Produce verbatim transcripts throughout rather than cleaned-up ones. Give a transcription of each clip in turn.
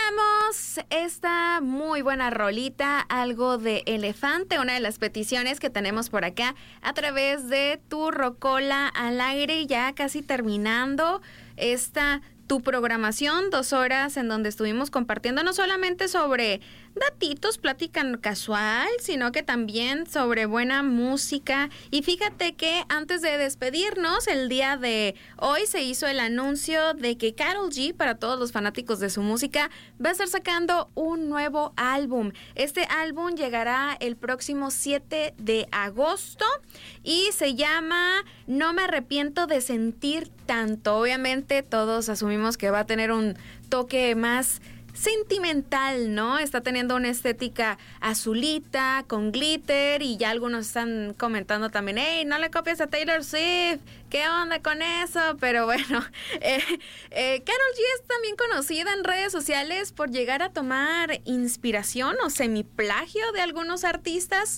escuchamos esta muy buena rolita, algo de Elefante, una de las peticiones que tenemos por acá a través de Tu Rocola al Aire, ya casi terminando esta tu programación, dos horas en donde estuvimos compartiendo no solamente sobre datitos, plática casual, sino que también sobre buena música. Y fíjate que antes de despedirnos, el día de hoy se hizo el anuncio de que Karol G, para todos los fanáticos de su música, va a estar sacando un nuevo álbum. Este álbum llegará el próximo siete de agosto y se llama No me arrepiento de sentir tanto. Obviamente todos asumimos que va a tener un toque más sentimental, ¿no? Está teniendo una estética azulita, con glitter, y ya algunos están comentando también, hey, no le copies a Taylor Swift, ¿qué onda con eso? Pero bueno, eh, eh, Karol G es también conocida en redes sociales por llegar a tomar inspiración o semiplagio de algunos artistas,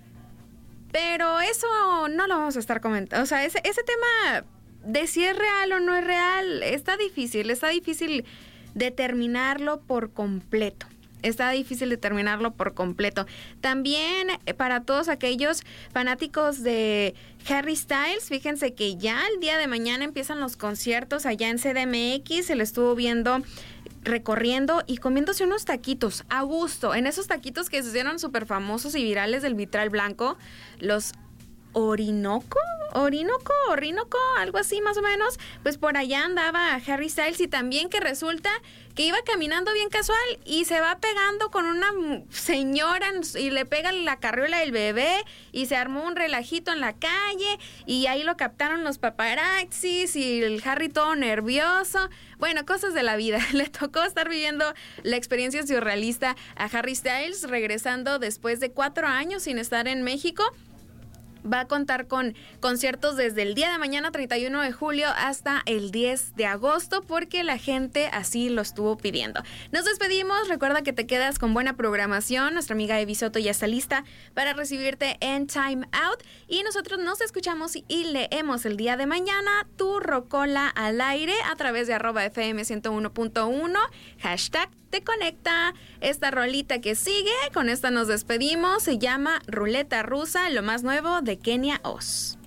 pero eso no lo vamos a estar comentando. O sea, ese, ese tema de si es real o no es real, está difícil, está difícil determinarlo por completo. Está difícil determinarlo por completo. También eh, para todos aquellos fanáticos de Harry Styles, fíjense que ya el día de mañana empiezan los conciertos allá en C D M X. Se lo estuvo viendo recorriendo y comiéndose unos taquitos a gusto. En esos taquitos que se hicieron súper famosos y virales del vitral blanco, los Orinoco, Orinoco, Orinoco, algo así más o menos, pues por allá andaba Harry Styles, y también que resulta que iba caminando bien casual y se va pegando con una señora y le pega la carriola del bebé y se armó un relajito en la calle y ahí lo captaron los paparazzis y el Harry todo nervioso. Bueno, cosas de la vida. Le tocó estar viviendo la experiencia surrealista a Harry Styles, regresando después de cuatro años sin estar en México. Va a contar con conciertos desde el día de mañana, treinta y uno de julio, hasta el diez de agosto, porque la gente así lo estuvo pidiendo. Nos despedimos. Recuerda que te quedas con buena programación. Nuestra amiga Evi Soto ya está lista para recibirte en Time Out. Y nosotros nos escuchamos y leemos el día de mañana Tu Rocola al Aire a través de arroba F M ciento uno punto uno. Hashtag Te Conecta. Esta rolita que sigue, con esta nos despedimos, se llama Ruleta Rusa, lo más nuevo de Kenia Oz.